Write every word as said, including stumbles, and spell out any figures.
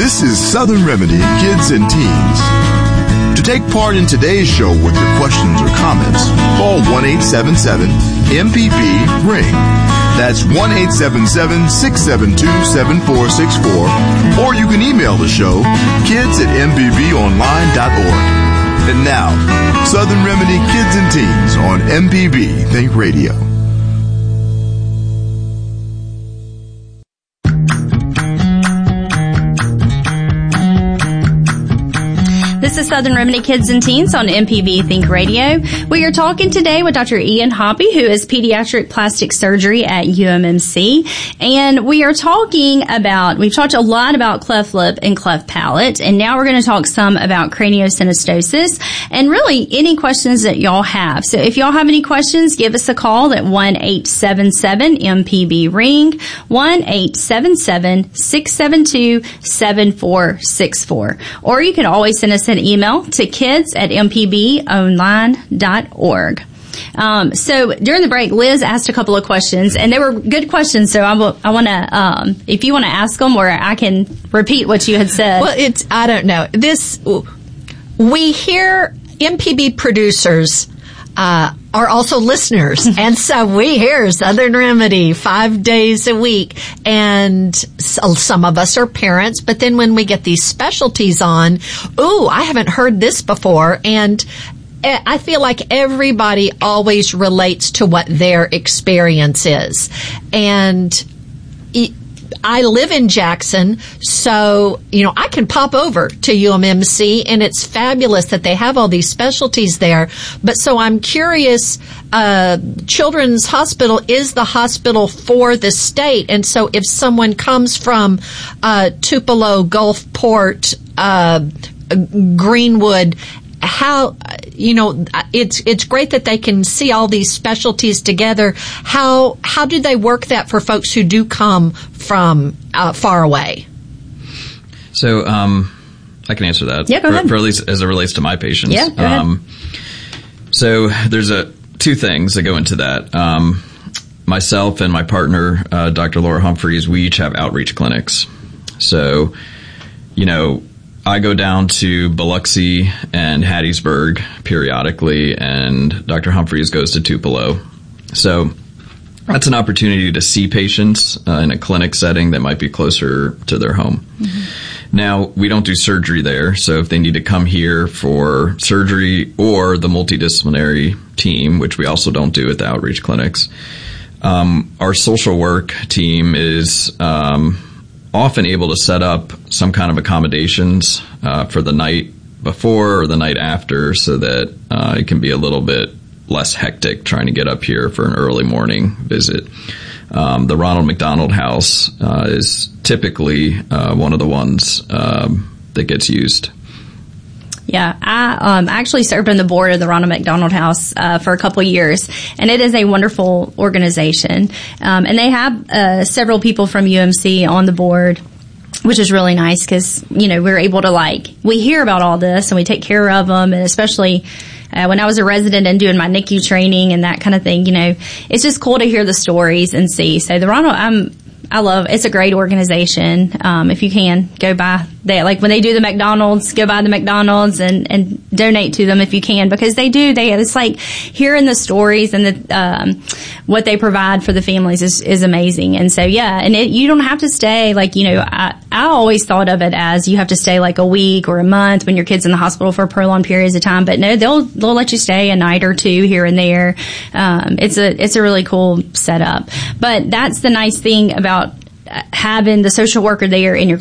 This is Southern Remedy Kids and Teens. To take part in today's show with your questions or comments, call one eight seven seven M P B ring. That's one eight seven seven, six seven two, seven four six four. Or you can email the show, kids at m p b online dot org. And now, Southern Remedy Kids and Teens on M P B Think Radio. This is Southern Remedy Kids and Teens on M P B Think Radio. We are talking today with Doctor Ian Hoppy, who is pediatric plastic surgery at U M M C. And we are talking about, we've talked a lot about cleft lip and cleft palate, and now we're going to talk some about craniosynostosis and really any questions that y'all have. So if y'all have any questions, give us a call at one eight seven seven M P B ring, one eight seven seven, six seven two, seven four six four. Or you can always send us an email to kids at m p b online dot org. Um, so during the break, Liz asked a couple of questions, and they were good questions. So I, w- I want to, um, if you want to ask them, or I can repeat what you had said. Well, it's, I don't know. This, we hear M P B producers, uh, are also listeners. And so we hear Southern Remedy five days a week. And so some of us are parents, but then when we get these specialties on, ooh, I haven't heard this before. And I feel like everybody always relates to what their experience is. And it, I live in Jackson, so, you know, I can pop over to U M M C, and it's fabulous that they have all these specialties there. But so I'm curious, uh, Children's Hospital is the hospital for the state. And so if someone comes from, uh, Tupelo, Gulfport, uh, Greenwood, how, you know, it's, it's great that they can see all these specialties together. How, how do they work that for folks who do come from uh, far away? So, um, I can answer that. Yeah, go for, ahead. for at least as it relates to my patients. Yeah, go ahead. Um, so there's a, two things that go into that. Um, myself and my partner, uh, Doctor Laura Humphreys, we each have outreach clinics. So, you know, I go down to Biloxi and Hattiesburg periodically, and Doctor Humphreys goes to Tupelo. So that's an opportunity to see patients uh, in a clinic setting that might be closer to their home. Mm-hmm. Now, we don't do surgery there, so if they need to come here for surgery or the multidisciplinary team, which we also don't do at the outreach clinics, um, our social work team is um often able to set up some kind of accommodations uh, for the night before or the night after, so that uh, it can be a little bit less hectic trying to get up here for an early morning visit. Um, the Ronald McDonald House uh, is typically uh, one of the ones um, that gets used. Yeah, I um, actually served on the board of the Ronald McDonald House uh, for a couple of years, and it is a wonderful organization. Um, and they have uh, several people from U M C on the board, which is really nice because, you know, we're able to, like, we hear about all this and we take care of them, and especially uh, when I was a resident and doing my N I C U training and that kind of thing, you know, it's just cool to hear the stories and see. So the Ronald, I'm, I love, it's a great organization. Um, if you can, go by that. Like when they do the McDonald's, go by the McDonald's and, and donate to them if you can, because they do, they, it's like hearing the stories and the, um, what they provide for the families is, is amazing. And so, yeah, and it, you don't have to stay, like, you know, I, I always thought of it as you have to stay like a week or a month when your kid's in the hospital for prolonged periods of time, but no, they'll, they'll let you stay a night or two here and there. Um, it's a, it's a really cool setup. But that's the nice thing about having the social worker there in your